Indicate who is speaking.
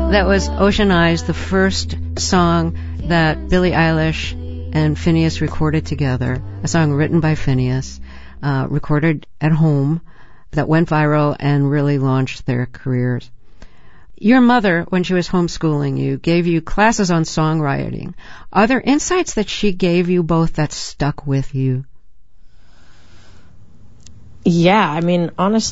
Speaker 1: That was Ocean Eyes, the first song that Billie Eilish and Finneas recorded together, a song written by Finneas, recorded at home, that went viral and really launched their careers. Your mother, when she was homeschooling you, gave you classes on songwriting. Are there insights that she gave you both that stuck with you?
Speaker 2: Yeah, I mean, honestly,